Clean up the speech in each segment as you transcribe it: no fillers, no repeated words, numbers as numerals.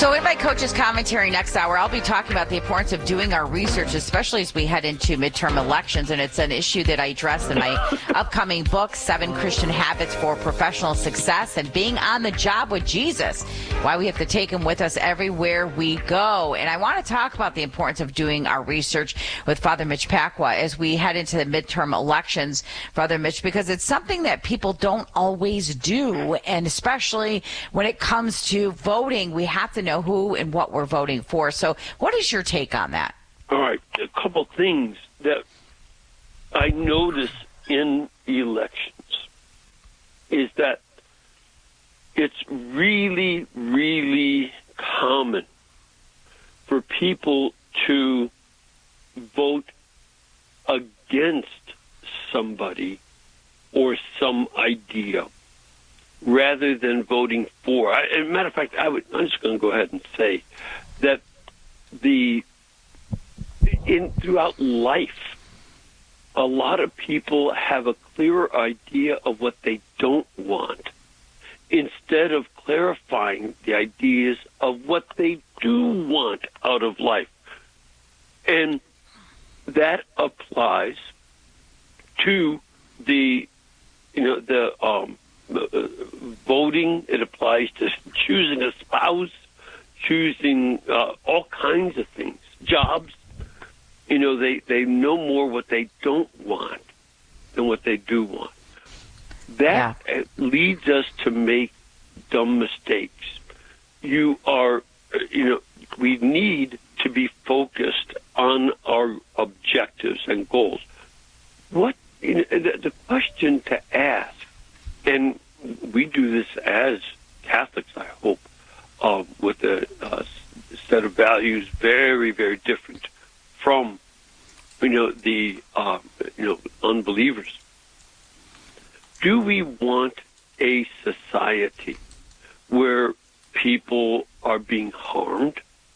So in my coach's commentary next hour, I'll be talking about the importance of doing our research, especially as we head into midterm elections. And it's an issue that I address in my upcoming book, 7 Christian Habits for Professional Success and Being on the Job with Jesus, why we have to take him with us everywhere we go. And I want to talk about the importance of doing our research with Father Mitch Pacwa as we head into the midterm elections, Father Mitch, because it's something that people don't always do. And especially when it comes to voting, we have to know who and what we're voting for. So what is your take on that? All right. A couple things that I notice in elections is that it's really, really common for people to vote against somebody or some idea rather than voting for. As a matter of fact, I'm just going to go ahead and say that throughout life, a lot of people have a clearer idea of what they don't want instead of clarifying the ideas of what they do want out of life. And that applies to the voting. It applies to choosing a spouse, choosing all kinds of things, jobs. They know more what they don't want than what they do want. That leads us to make dumb mistakes. We need to be focused on our objectives and goals. The question to ask, and we do this as Catholics, I hope, with a set of values very, very different from, the unbelievers. Do we want a society where people are being harmed?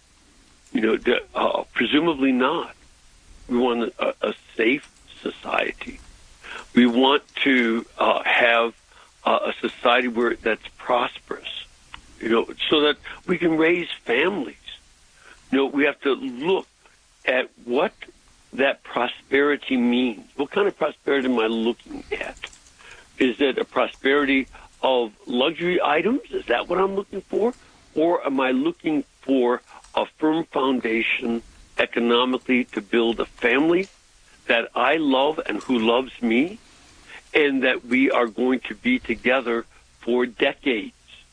Presumably not. We want a safe society. We want to have a society that's prosperous, so that we can raise families. We have to look at what that prosperity means. What kind of prosperity am I looking at? Is it a prosperity of luxury items? Is that what I'm looking for? Or am I looking for a firm foundation economically to build a family that I love and who loves me, and that we are going to be together for decades,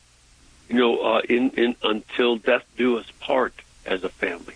until death do us part as a family?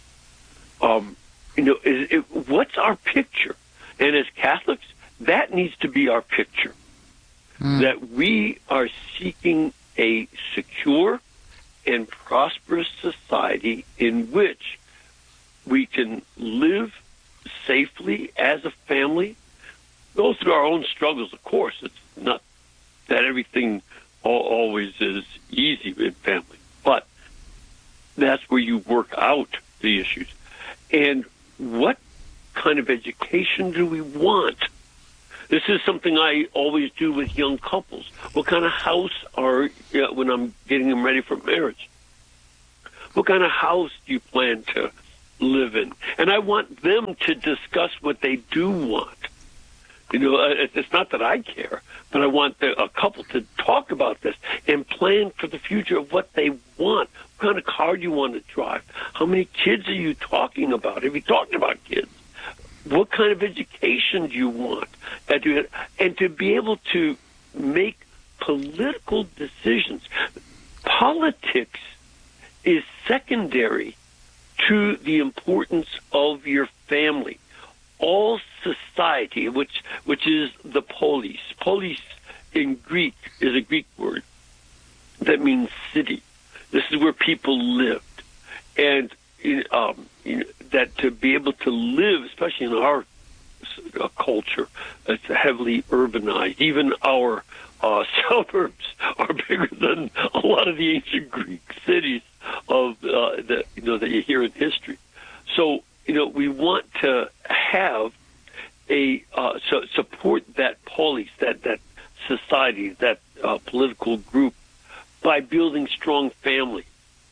What's our picture? And as Catholics, that needs to be our picture, that we are seeking a secure and prosperous society in which we can live safely as a family, go through our own struggles, of course. It's not that everything always is easy in family, but that's where you work out the issues. And what kind of education do we want? This is something I always do with young couples. What kind of house when I'm getting them ready for marriage? What kind of house do you plan to live in? And I want them to discuss what they do want. It's not that I care, but I want a couple to talk about this and plan for the future of what they want. What kind of car do you want to drive? How many kids are you talking about? Have you talked about kids? What kind of education do you want? And to be able to make political decisions. Politics is secondary to the importance of your family. All society, which is the polis. Polis in Greek is a Greek word that means city. This is where people lived, and that to be able to live, especially in our culture, it's heavily urbanized. Even our suburbs are bigger than a lot of the ancient Greek cities that you hear in history. So we want to have support that polis, that society, that political group by building strong family.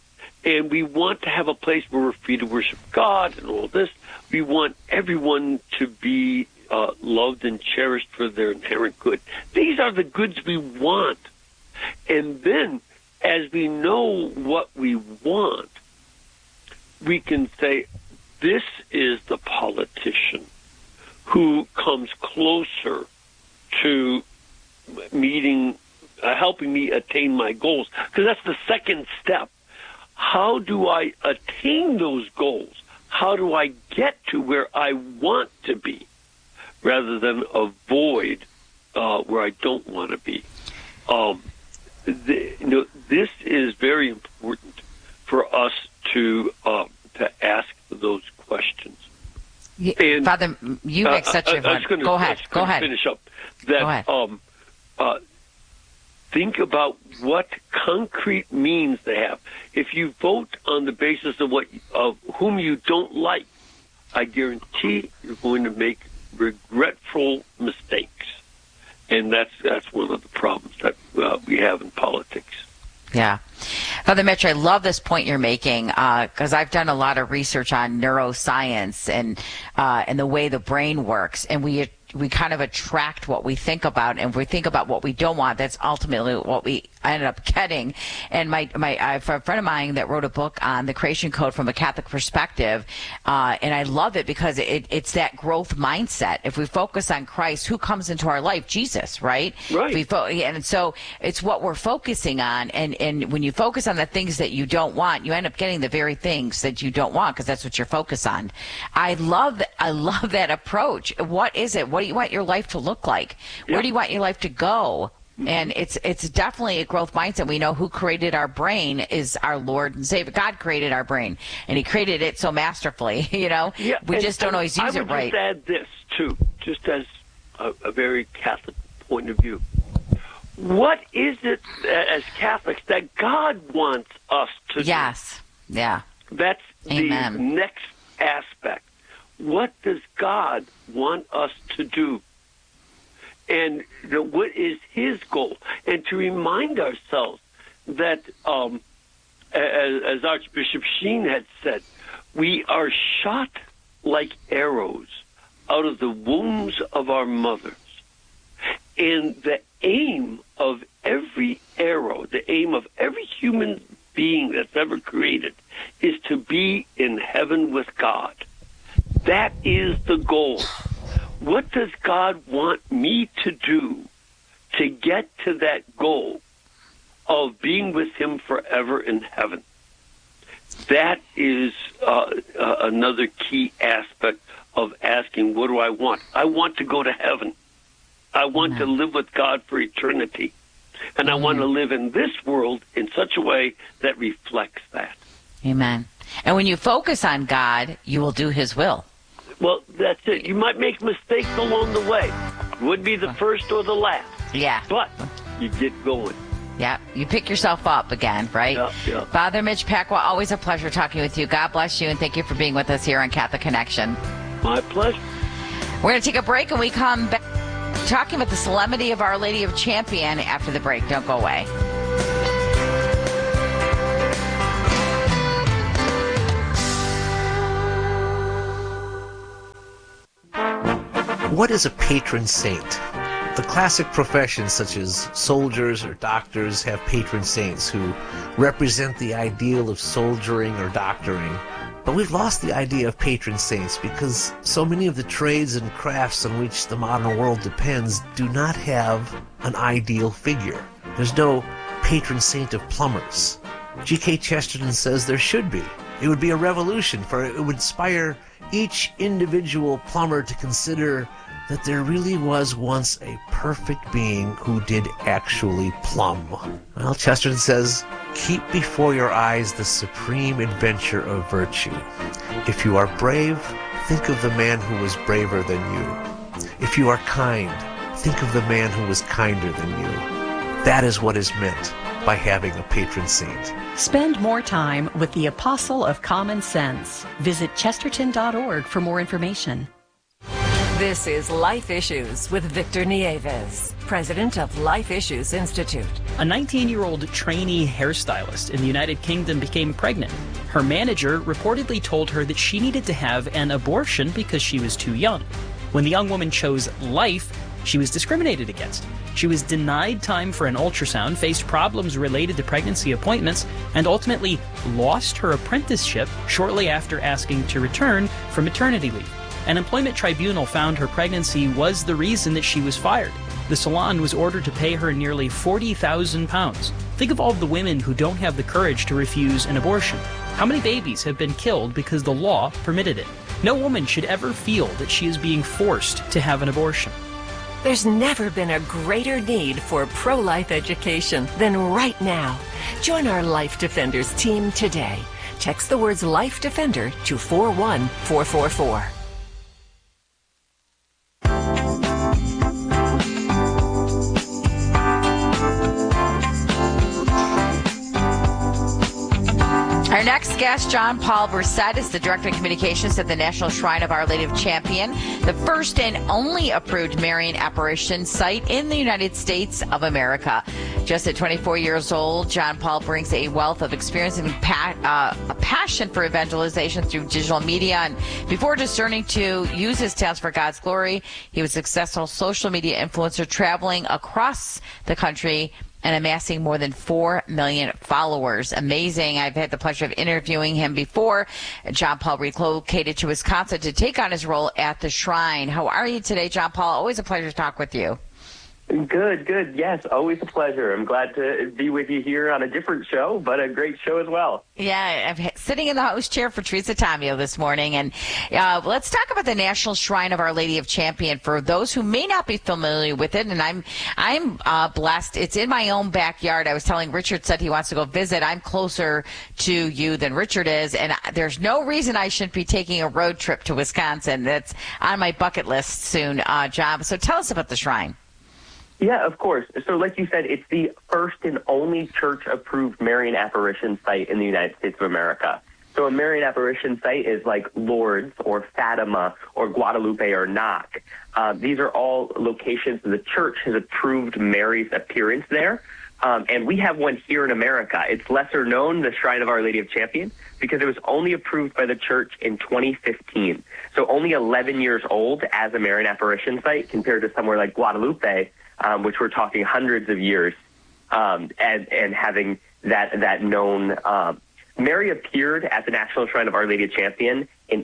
And we want to have a place where we're free to worship God and all this. We want everyone to be loved and cherished for their inherent good. These are the goods we want. And then, as we know what we want, we can say, this is the politician who comes closer to meeting, helping me attain my goals. Because that's the second step. How do I attain those goals? How do I get to where I want to be rather than avoid where I don't want to be? This is very important for us to ask those questions. And, Father, you make such a... Go ahead. Finish up. Think about what concrete means they have. If you vote on the basis of whom you don't like, I guarantee you're going to make regretful mistakes, and that's one of the problems that we have in politics. Yeah. Father Mitch, I love this point you're making because I've done a lot of research on neuroscience and the way the brain works, and we kind of attract what we think about, and if we think about what we don't want, that's ultimately what we ended up getting. And I have a friend of mine that wrote a book on the creation code from a Catholic perspective, and I love it because it's that growth mindset. If we focus on Christ, who comes into our life? Jesus, right? Right. And so it's what we're focusing on, and when you focus on the things that you don't want, you end up getting the very things that you don't want because that's what you're focused on. I love that approach. What is it? What do you want your life to look like? Where do you want your life to go? And it's definitely a growth mindset. We know who created our brain is our Lord and Savior. God created our brain, and He created it so masterfully. We just don't always use it right. I would just add this too, just as a very Catholic point of view. What is it as Catholics that God wants us to do? Yes. Yeah. That's Amen. The next aspect. What does God want us to do? And what is His goal? And to remind ourselves that, as Archbishop Sheen had said, we are shot like arrows out of the wombs of our mothers. And the aim of every arrow, the aim of every human being that's ever created, is to be in heaven with God. That is the goal. What does God want me to do to get to that goal of being with Him forever in heaven? That is another key aspect of asking, what do I want? I want to go to heaven. I want to live with God for eternity. And I want to live in this world in such a way that reflects that. Amen. And when you focus on God, you will do His will. Well, that's it. You might make mistakes along the way. Would be the first or the last. Yeah. But you get going. Yeah. You pick yourself up again, right? Yeah. Father Mitch Pacwa, always a pleasure talking with you. God bless you, and thank you for being with us here on Catholic Connection. My pleasure. We're going to take a break, and we come back talking about the Solemnity of Our Lady of Champion after the break. Don't go away. What is a patron saint? The classic professions such as soldiers or doctors have patron saints who represent the ideal of soldiering or doctoring. But we've lost the idea of patron saints because so many of the trades and crafts on which the modern world depends do not have an ideal figure. There's no patron saint of plumbers. G.K. Chesterton says there should be. It would be a revolution, for it would inspire each individual plumber to consider that there really was once a perfect being who did actually plumb. Well, Chesterton says, keep before your eyes the supreme adventure of virtue. If you are brave, think of the man who was braver than you. If you are kind, think of the man who was kinder than you. That is what is meant by having a patron saint. Spend more time with the Apostle of Common Sense. Visit chesterton.org for more information. This is Life Issues with Victor Nieves, president of Life Issues Institute. A 19-year-old trainee hairstylist in the United Kingdom became pregnant. Her manager reportedly told her that she needed to have an abortion because she was too young. When the young woman chose life, she was discriminated against. She was denied time for an ultrasound, faced problems related to pregnancy appointments, and ultimately lost her apprenticeship shortly after asking to return from maternity leave. An employment tribunal found her pregnancy was the reason that she was fired. The salon was ordered to pay her nearly £40,000. Think of all the women who don't have the courage to refuse an abortion. How many babies have been killed because the law permitted it? No woman should ever feel that she is being forced to have an abortion. There's never been a greater need for pro-life education than right now. Join our Life Defenders team today. Text the words Life Defender to 41444. Our next guest, John Paul Brissett, is the Director of Communications at the National Shrine of Our Lady of Champion, the first and only approved Marian apparition site in the United States of America. Just at 24 years old, John Paul brings a wealth of experience and a passion for evangelization through digital media. And before discerning to use his talents for God's glory, he was a successful social media influencer traveling across the country and amassing more than 4 million followers. Amazing. I've had the pleasure of interviewing him before. John Paul relocated to Wisconsin to take on his role at the shrine. How are you today, John Paul? Always a pleasure to talk with you. Good. Yes, always a pleasure. I'm glad to be with you here on a different show, but a great show as well. Yeah, I'm sitting in the host chair for Teresa Tomeo this morning, and let's talk about the National Shrine of Our Lady of Champion for those who may not be familiar with it. And I'm blessed. It's in my own backyard. I was telling Richard, said he wants to go visit. I'm closer to you than Richard is, and there's no reason I shouldn't be taking a road trip to Wisconsin. That's on my bucket list soon, John. So tell us about the shrine. Yeah, of course. So like you said, it's the first and only church-approved Marian apparition site in the United States of America. So a Marian apparition site is like Lourdes or Fatima or Guadalupe or Knock. These are all locations that the church has approved Mary's appearance there. And we have one here in America. It's lesser known, the Shrine of Our Lady of Champion, because it was only approved by the church in 2015. So only 11 years old as a Marian apparition site compared to somewhere like Guadalupe, which we're talking hundreds of years, and having that known. Mary appeared at the National Shrine of Our Lady of Champion in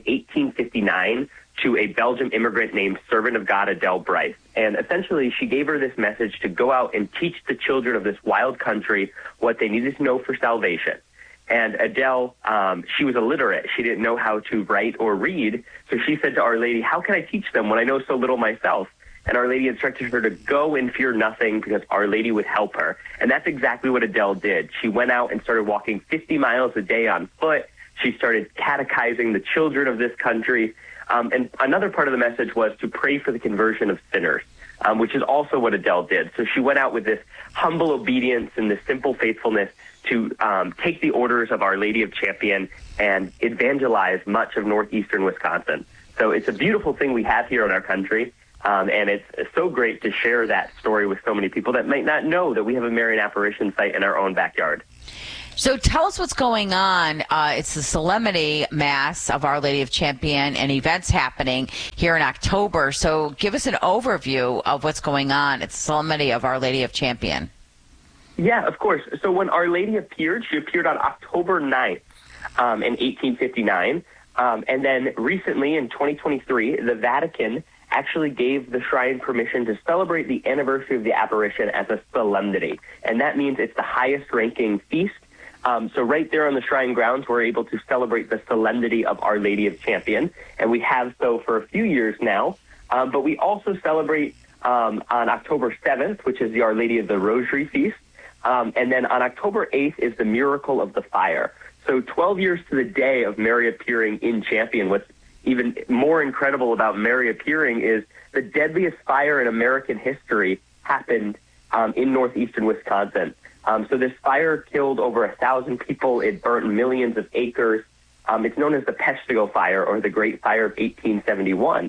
1859 to a Belgian immigrant named Servant of God Adele Bryce. And essentially, she gave her this message to go out and teach the children of this wild country what they needed to know for salvation. And Adele, she was illiterate. She didn't know how to write or read. So she said to Our Lady, how can I teach them when I know so little myself? And Our Lady instructed her to go and fear nothing because Our Lady would help her. And that's exactly what Adele did. She went out and started walking 50 miles a day on foot. She started catechizing the children of this country. And another part of the message was to pray for the conversion of sinners, which is also what Adele did. So she went out with this humble obedience and this simple faithfulness to take the orders of Our Lady of Champion and evangelize much of northeastern Wisconsin. So it's a beautiful thing we have here in our country. And it's so great to share that story with so many people that might not know that we have a Marian apparition site in our own backyard. So tell us what's going on. It's the Solemnity Mass of Our Lady of Champion and events happening here in October. So give us an overview of what's going on. It's the Solemnity of Our Lady of Champion. Yeah, of course. So when Our Lady appeared, she appeared on October 9th in 1859. And then recently in 2023, the Vatican actually gave the shrine permission to celebrate the anniversary of the apparition as a solemnity. And that means it's the highest ranking feast. So right there on the shrine grounds, we're able to celebrate the solemnity of Our Lady of Champion. And we have so for a few years now. But we also celebrate on October 7th, which is the Our Lady of the Rosary Feast. And then on October 8th is the Miracle of the Fire. So 12 years to the day of Mary appearing in Champion. What's even more incredible about Mary appearing is the deadliest fire in American history happened in northeastern Wisconsin. So this fire killed over 1,000 people. It burnt millions of acres. It's known as the Peshtigo Fire or the Great Fire of 1871.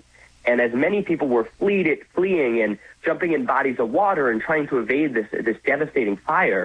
And as many people were fleeing and jumping in bodies of water and trying to evade this devastating fire,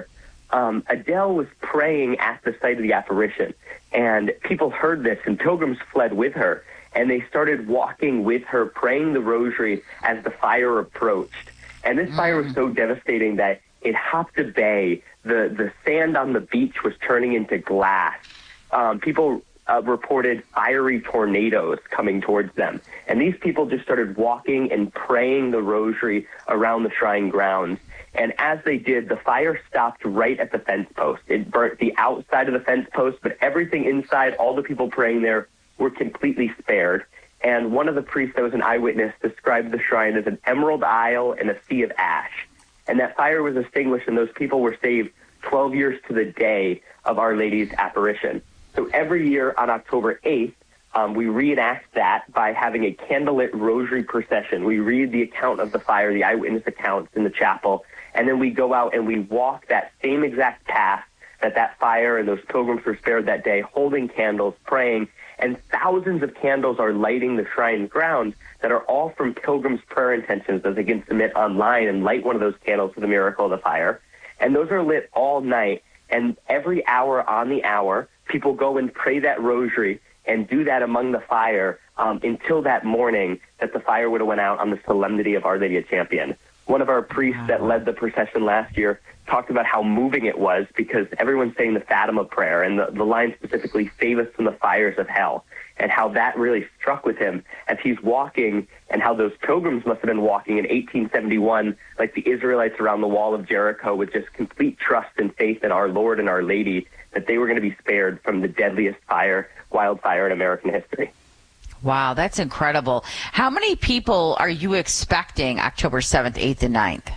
Adele was praying at the site of the apparition. And people heard this, and pilgrims fled with her. And they started walking with her, praying the rosary as the fire approached. And this fire was so devastating that it hopped a bay. The sand on the beach was turning into glass. People reported fiery tornadoes coming towards them. And these people just started walking and praying the rosary around the shrine grounds. And as they did, the fire stopped right at the fence post. It burnt the outside of the fence post, but everything inside, all the people praying there, were completely spared. And one of the priests that was an eyewitness described the shrine as an emerald isle and a sea of ash. And that fire was extinguished, and those people were saved 12 years to the day of Our Lady's apparition. So every year on October 8th, we reenact that by having a candlelit rosary procession. We read the account of the fire, the eyewitness accounts in the chapel, and then we go out and we walk that same exact path that fire and those pilgrims were spared that day, holding candles, praying, and thousands of candles are lighting the shrine grounds that are all from pilgrims' prayer intentions that they can submit online and light one of those candles for the miracle of the fire. And those are lit all night, and every hour on the hour, people go and pray that rosary and do that among the fire until that morning that the fire would have went out on the Solemnity of Our Lady of Champion. One of our priests that led the procession last year talked about how moving it was because everyone's saying the Fatima prayer, and the line specifically, save us from the fires of hell, and how that really struck with him as he's walking, and how those pilgrims must have been walking in 1871 like the Israelites around the wall of Jericho with just complete trust and faith in our Lord and Our Lady that they were going to be spared from the deadliest wildfire in American history. Wow, that's incredible. How many people are you expecting October 7th, 8th, and 9th?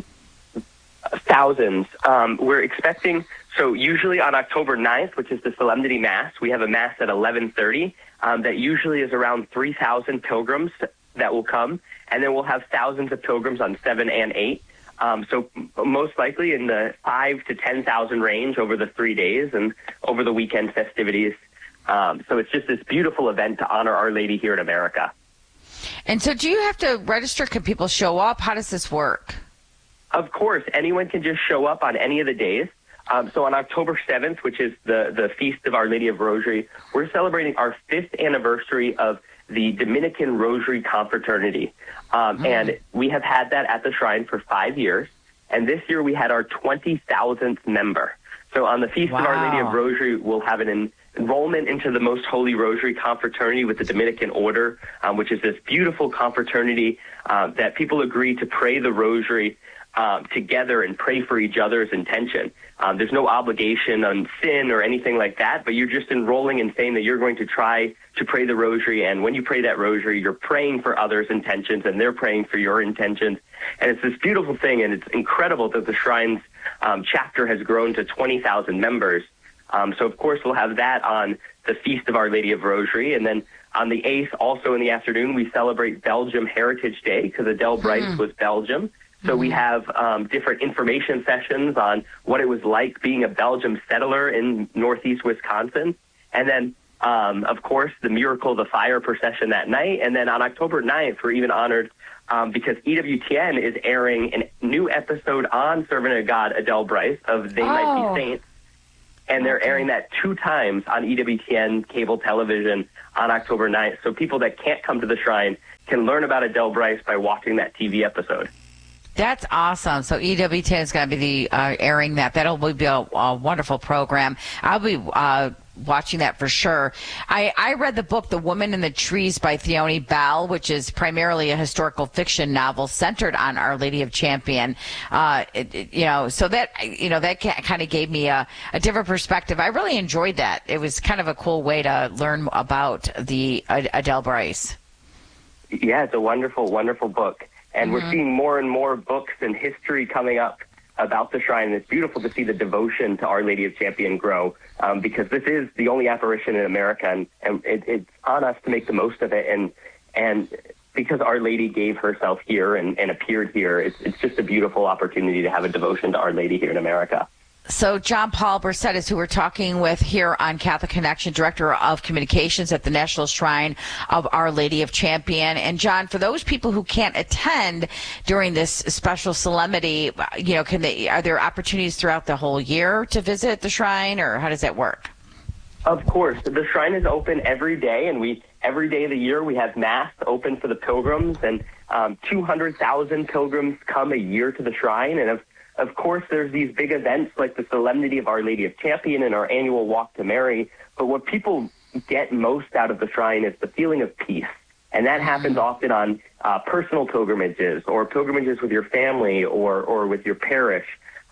Thousands. We're expecting, so usually on October 9th, which is the Solemnity Mass, we have a Mass at 11:30 that usually is around 3,000 pilgrims that will come, and then we'll have thousands of pilgrims on 7 and 8. So most likely in the 5,000 to 10,000 range over the 3 days and over the weekend festivities. So it's just this beautiful event to honor Our Lady here in America. And so do you have to register? Can people show up? How does this work? Of course, anyone can just show up on any of the days. So on October 7th, which is the Feast of Our Lady of Rosary, we're celebrating our 5th anniversary of the Dominican Rosary Confraternity. And we have had that at the shrine for 5 years. And this year we had our 20,000th member. So on the Feast of Our Lady of Rosary, we'll have an enrollment into the Most Holy Rosary Confraternity with the Dominican Order, which is this beautiful confraternity that people agree to pray the rosary together and pray for each other's intention. There's no obligation on sin or anything like that, but you're just enrolling and saying that you're going to try to pray the rosary, and when you pray that rosary, you're praying for others' intentions, and they're praying for your intentions. And it's this beautiful thing, and it's incredible that the Shrine's chapter has grown to 20,000 members. So, of course, we'll have that on the Feast of Our Lady of Rosary, and then on the 8th, also in the afternoon, we celebrate Belgium Heritage Day because Adele Bryce was Belgium. So we have different information sessions on what it was like being a Belgium settler in northeast Wisconsin. And then, of course, the Miracle of the Fire procession that night. And then on October 9th, we're even honored because EWTN is airing a new episode on Servant of God, Adele Bryce, of They Might Be Saints. And they're airing that 2 times on EWTN cable television on October 9th. So people that can't come to the shrine can learn about Adele Bryce by watching that TV episode. That's awesome. So EWTN is going to be airing that. That'll be a wonderful program. I'll be watching that for sure. I read the book The Woman in the Trees by Theoni Bell, which is primarily a historical fiction novel centered on Our Lady of Champion. So that kind of gave me a different perspective. I really enjoyed that. It was kind of a cool way to learn about the Adele Bryce. Yeah, it's a wonderful, wonderful book. And we're seeing more and more books and history coming up about the shrine. It's beautiful to see the devotion to Our Lady of Champion grow because this is the only apparition in America, and it's on us to make the most of it. And because Our Lady gave herself here and appeared here, it's just a beautiful opportunity to have a devotion to Our Lady here in America. So John Paul Brissett is who we're talking with here on Catholic Connection, Director of Communications at the National Shrine of Our Lady of Champion. And John, for those people who can't attend during this special solemnity, are there opportunities throughout the whole year to visit the shrine, or how does that work? Of course. The shrine is open every day, and every day of the year we have Mass open for the pilgrims, and 200,000 pilgrims come a year to the shrine. And of course, there's these big events like the Solemnity of Our Lady of Champion and our annual Walk to Mary. But what people get most out of the shrine is the feeling of peace. And that happens often on personal pilgrimages or pilgrimages with your family or with your parish,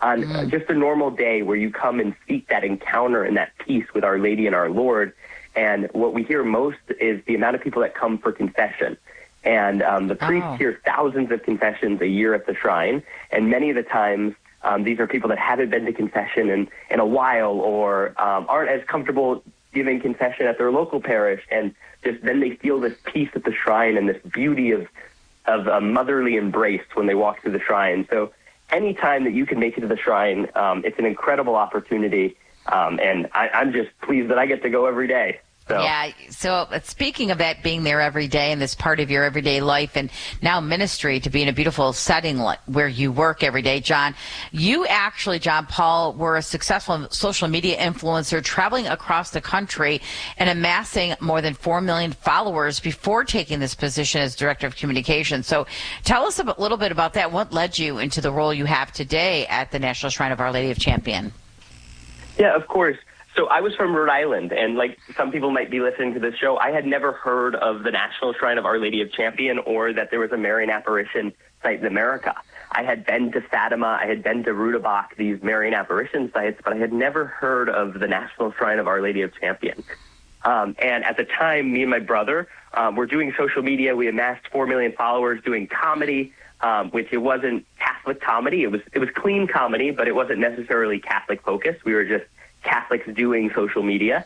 on just a normal day where you come and seek that encounter and that peace with Our Lady and our Lord. And what we hear most is the amount of people that come for confession. And the priests hear thousands of confessions a year at the shrine. And many of the times, these are people that haven't been to confession in a while or aren't as comfortable giving confession at their local parish. And just then they feel this peace at the shrine and this beauty of a motherly embrace when they walk through the shrine. So anytime that you can make it to the shrine, it's an incredible opportunity. And I'm just pleased that I get to go every day. So. Yeah, so speaking of that, being there every day and this part of your everyday life and now ministry, to be in a beautiful setting where you work every day, John, you actually, John Paul, were a successful social media influencer traveling across the country and amassing more than 4 million followers before taking this position as Director of Communications. So tell us a little bit about that. What led you into the role you have today at the National Shrine of Our Lady of Champion? Yeah, of course. So I was from Rhode Island, and like some people might be listening to this show, I had never heard of the National Shrine of Our Lady of Champion or that there was a Marian apparition site in America. I had been to Fatima, I had been to Rudabach, these Marian apparition sites, but I had never heard of the National Shrine of Our Lady of Champion. And at the time, me and my brother were doing social media. We amassed 4 million followers doing comedy, which it wasn't Catholic comedy. It was clean comedy, but it wasn't necessarily Catholic focused. We were just Catholics doing social media.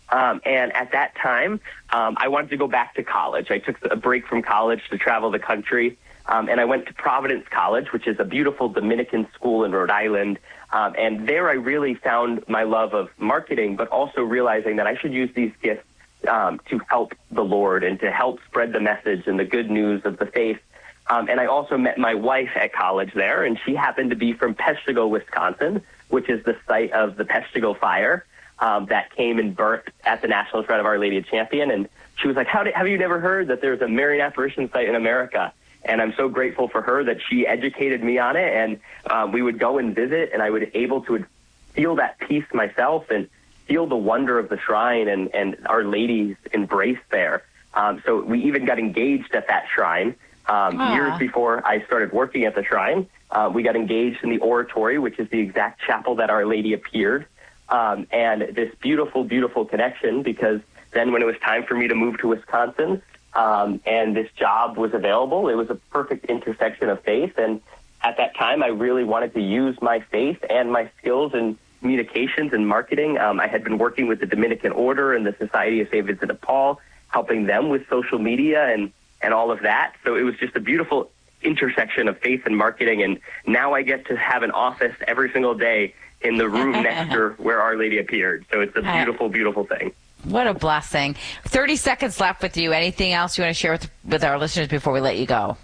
And at that time, I wanted to go back to college. I took a break from college to travel the country, and I went to Providence College, which is a beautiful Dominican school in Rhode Island. And there I really found my love of marketing, but also realizing that I should use these gifts to help the Lord and to help spread the message and the good news of the faith. And I also met my wife at college there, and she happened to be from Peshtigo, Wisconsin, which is the site of the Peshtigo fire that came and burnt at the National Shrine of Our Lady of Champion. And she was like, have you never heard that there's a Marian apparition site in America? And I'm so grateful for her that she educated me on it. And we would go and visit, and I would able to feel that peace myself and feel the wonder of the shrine and Our Lady's embrace there. So we even got engaged at that shrine. Years before I started working at the shrine, we got engaged in the oratory, which is the exact chapel that Our Lady appeared. And this beautiful, beautiful connection, because then when it was time for me to move to Wisconsin, and this job was available, it was a perfect intersection of faith. And at that time, I really wanted to use my faith and my skills in communications and marketing. I had been working with the Dominican Order and the Society of St. Vincent de Paul, helping them with social media and all of that. So it was just a beautiful intersection of faith and marketing. And now I get to have an office every single day in the room next to where Our Lady appeared. So it's a beautiful, beautiful thing. What a blessing. 30 seconds left with you. Anything else you want to share with our listeners before we let you go?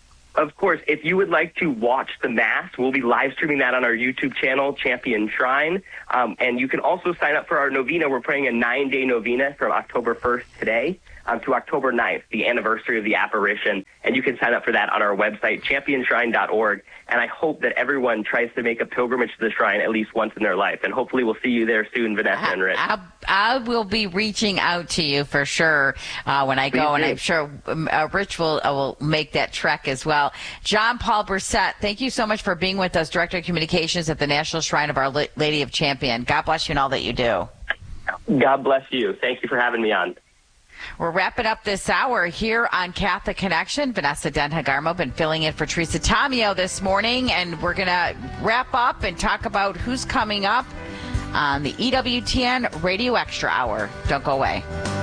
Of course, if you would like to watch the Mass, we'll be live streaming that on our YouTube channel, Champion Shrine. And you can also sign up for our novena. We're praying a 9-day novena from October 1st today to October 9th, the anniversary of the apparition. And you can sign up for that on our website, championshrine.org. And I hope that everyone tries to make a pilgrimage to the shrine at least once in their life. And hopefully we'll see you there soon, Vanessa and Rich. I will be reaching out to you for sure when I go, and I'm sure Rich will make that trek as well. John Paul Brissett, thank you so much for being with us, Director of Communications at the National Shrine of Our Lady of Champion. God bless you and all that you do. God bless you. Thank you for having me on. We're wrapping up this hour here on Catholic Connection. Vanessa Denhagarmo been filling in for Teresa Tomeo this morning, and we're going to wrap up and talk about who's coming up on the EWTN Radio Extra Hour. Don't go away.